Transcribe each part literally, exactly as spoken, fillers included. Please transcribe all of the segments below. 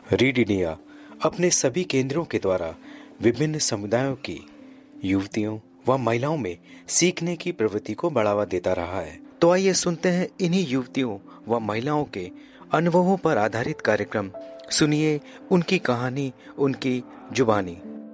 Read India अपने सभी केंद्रों के द्वारा विभिन्न समुदायों की युवतियों व महिलाओं में सीखने की प्रवृत्ति को बढ़ावा देता रहा है। तो आइए सुनते हैं इन्हीं युवतियों व महिलाओं के अनुभवों पर आधारित कार्यक्रम। सुनिए उनकी कहानी, उनकी जुबानी।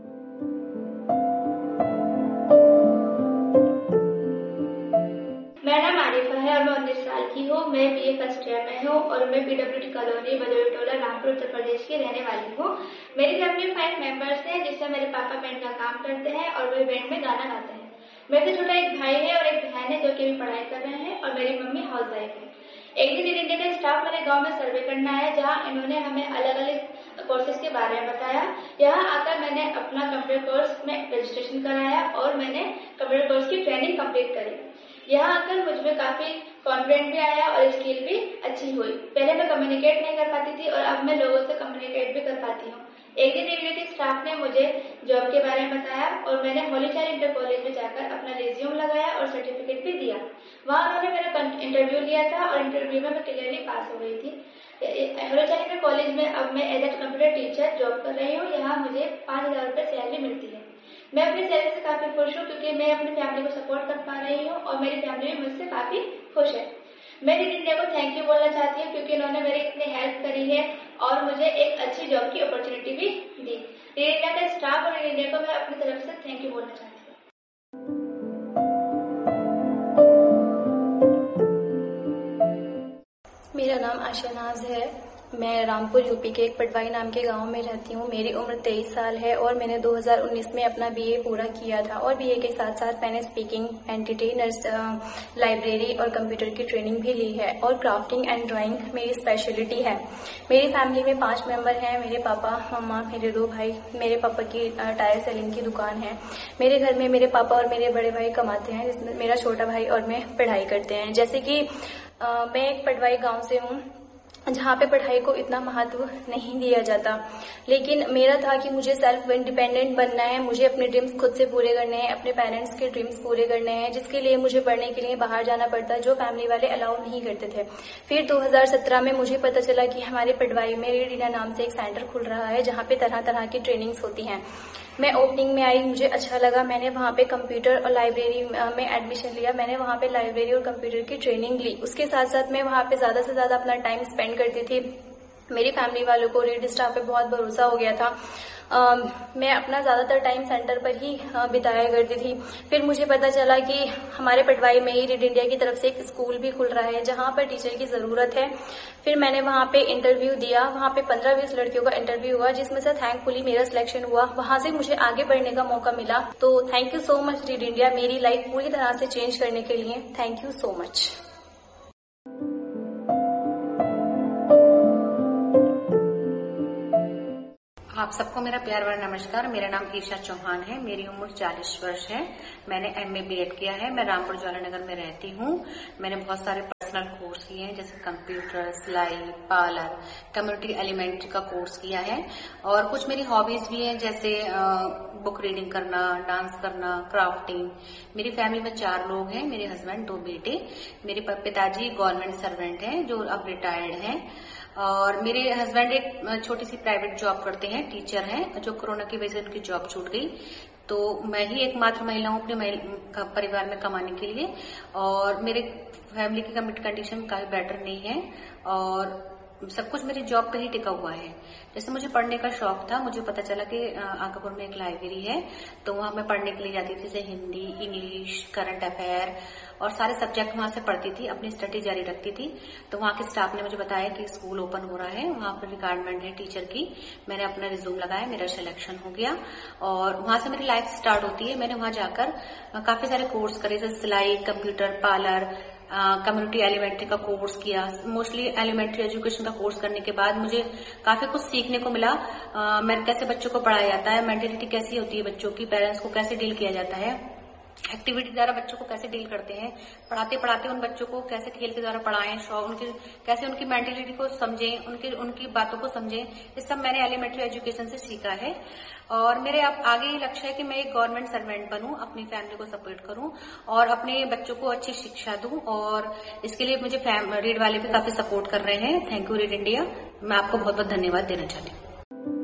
मेरा नाम आरिफा है और मैं उन्नीस साल की हूँ। मैं बीए फर्स्ट ईयर में हूँ और मैं पीडब्ल्यूडी कॉलोनी बदौली टोला रामपुर उत्तर प्रदेश की रहने वाली हूँ। मेरी फैमिली में फाइव मेंबर्स हैं, जिसमें मेरे पापा बैंड का काम करते हैं और वे बैंड में गाना गाते हैं। मेरे से छोटा एक भाई है और एक बहन है जो कि अभी पढ़ाई कर रहे हैं और मेरी मम्मी हाउस वाइफ है। एक दिन इंडिया का स्टाफ मेरे गाँव में सर्वे करना है, जहाँ इन्होंने हमें अलग अलग कोर्सेज के बारे में बताया। यहाँ आकर मैंने अपना कंप्यूटर कोर्स में रजिस्ट्रेशन कराया और मैंने कंप्यूटर कोर्स की ट्रेनिंग कंप्लीट करी। यहाँ आकर मुझ में काफी कॉन्फिडेंट भी आया और स्किल भी अच्छी हुई। पहले मैं कम्युनिकेट नहीं कर पाती थी और अब मैं लोगों से कम्युनिकेट भी कर पाती हूँ। एक दिन इंडिया के स्टाफ ने मुझे जॉब के बारे में बताया और मैंने होली चाइल्ड इंटर कॉलेज में जाकर अपना रिज्यूम लगाया और सर्टिफिकेट भी दिया। वहाँ उन्होंने मेरा इंटरव्यू लिया था और इंटरव्यू में मैं क्लियरली पास हो गई थी। होली चाइल्ड इंटर कॉलेज में अब मैं as a computer teacher job कर रही हूँ। यहाँ मुझे पाँच हजार रुपये सैलरी मिलती है। मैं अपनी सैलरी से काफी खुश हूँ क्योंकि मैं अपनी फैमिली को सपोर्ट कर पा रही हूँ और मेरी फैमिली भी मुझसे काफी खुश है। मैं रीड इंडिया को थैंक यू बोलना चाहती हूँ क्योंकि इन्होंने मेरी इतनी हेल्प करी है और मुझे एक अच्छी जॉब की अपॉर्चुनिटी भी दी। रीड इंडिया का स्टाफ और रीड इंडिया को मैं अपनी तरफ से थैंक यू बोलना चाहती हूँ। मेरा नाम आशा नाज है। मैं रामपुर यूपी के एक पटवाई नाम के गांव में रहती हूँ। मेरी उम्र तेईस साल है और मैंने दो हज़ार उन्नीस में अपना बीए पूरा किया था और बीए के साथ साथ मैंने स्पीकिंग, एंटिटी, नर्स, लाइब्रेरी और कंप्यूटर की ट्रेनिंग भी ली है और क्राफ्टिंग एंड ड्राइंग मेरी स्पेशलिटी है। मेरी फैमिली में पांच मेंबर हैं। मेरे पापा, मम्मा, मेरे दो भाई। मेरे पापा की टायर सेलिंग की दुकान है। मेरे घर में मेरे पापा और मेरे बड़े भाई कमाते हैं, जिसमें मेरा छोटा भाई और मैं पढ़ाई करते हैं। जैसे कि आ, मैं एक पटवाई गाँव से हूँ जहाँ पे पढ़ाई को इतना महत्व नहीं दिया जाता, लेकिन मेरा था कि मुझे सेल्फ इंडिपेंडेंट बनना है। मुझे अपने ड्रीम्स खुद से पूरे करने हैं, अपने पेरेंट्स के ड्रीम्स पूरे करने हैं, जिसके लिए मुझे पढ़ने के लिए बाहर जाना पड़ता, जो फैमिली वाले अलाउ नहीं करते थे। फिर दो हज़ार सत्रह में मुझे पता चला कि हमारे पटवाई में रीड इंडिया नाम से एक सेंटर खुल रहा है जहाँ पे तरह तरह की ट्रेनिंग्स होती हैं। मैं ओपनिंग में आई, मुझे अच्छा लगा। मैंने वहाँ पे कंप्यूटर और लाइब्रेरी में एडमिशन लिया। मैंने वहाँ पे लाइब्रेरी और कंप्यूटर की ट्रेनिंग ली। उसके साथ साथ मैं वहाँ पे ज्यादा से ज्यादा अपना टाइम स्पेंड करती थी। मेरी फैमिली वालों को रीड स्टाफ पे बहुत भरोसा हो गया था। आ, मैं अपना ज्यादातर टाइम सेंटर पर ही बिताया करती थी। फिर मुझे पता चला कि हमारे पटवाई में ही रीड इंडिया की तरफ से एक स्कूल भी खुल रहा है जहां पर टीचर की जरूरत है। फिर मैंने वहां पे इंटरव्यू दिया। वहां पे पंद्रह बीस लड़कियों का इंटरव्यू हुआ, जिसमें से थैंकफुली मेरा सिलेक्शन हुआ। वहां से मुझे आगे बढ़ने का मौका मिला। तो thank you so much read India, मेरी लाइफ पूरी तरह से चेंज करने के लिए। Thank you so much. आप सबको मेरा प्यार भरा नमस्कार। मेरा नाम ईशा चौहान है। मेरी उम्र चालीस वर्ष है। मैंने एमए बीएड किया है। मैं रामपुर ज्वालानगर में रहती हूँ। मैंने बहुत सारे पर्सनल कोर्स किए हैं, जैसे कंप्यूटर, सिलाई, पार्लर, कम्युनिटी एलिमेंट्री का कोर्स किया है और कुछ मेरी हॉबीज भी हैं, जैसे बुक रीडिंग करना, डांस करना, क्राफ्टिंग। मेरी फैमिली में चार लोग हैं, मेरे हस्बैंड, दो बेटे। मेरे पिताजी गवर्नमेंट सर्वेंट हैं जो अब रिटायर्ड हैं और मेरे हस्बैंड एक छोटी सी प्राइवेट जॉब करते हैं, टीचर हैं, जो कोरोना की वजह से उनकी जॉब छूट गई। तो मैं ही एकमात्र महिला हूँ अपने परिवार में कमाने के लिए और मेरे फैमिली की कंडीशन काफी बेटर नहीं है और सब कुछ मेरी जॉब पे ही टिका हुआ है। जैसे मुझे पढ़ने का शौक था, मुझे पता चला कि आकापुर में एक लाइब्रेरी है, तो वहां मैं पढ़ने के लिए जाती थी, जैसे हिंदी, इंग्लिश, करंट अफेयर और सारे सब्जेक्ट वहां से पढ़ती थी, अपनी स्टडी जारी रखती थी। तो वहां के स्टाफ ने मुझे बताया कि स्कूल ओपन हो रहा है, वहां पर रिक्वायरमेंट है टीचर की। मैंने अपना रिज्यूम लगाया, मेरा सिलेक्शन हो गया और वहां से मेरी लाइफ स्टार्ट होती है। मैंने वहां जाकर काफी सारे कोर्स करे, जैसे सिलाई, कंप्यूटर, पार्लर, कम्युनिटी एलिमेंट्री का कोर्स किया। मोस्टली एलिमेंट्री एजुकेशन का कोर्स करने के बाद मुझे काफी कुछ सीखने को मिला। आ, मैं कैसे बच्चों को पढ़ाया जाता है, मेंटेलिटी कैसी होती है बच्चों की, पेरेंट्स को कैसे डील किया जाता है, एक्टिविटी द्वारा बच्चों को कैसे डील करते हैं, पढ़ाते पढ़ाते उन बच्चों को कैसे खेल के द्वारा पढ़ाएं, उनकी कैसे उनकी मेंटेलिटी को समझें, उनकी उनकी बातों को समझें। ये सब मैंने एलिमेंट्री एजुकेशन से सीखा है और मेरे अब आगे ये लक्ष्य है कि मैं एक गवर्नमेंट सर्वेंट बनूं, अपनी फैमिली को सपोर्ट करूं और अपने बच्चों को अच्छी शिक्षा दूं और इसके लिए मुझे रीड वाले भी काफी सपोर्ट कर रहे हैं। Thank you read India. मैं आपको बहुत बहुत धन्यवाद देना चाहती हूँ।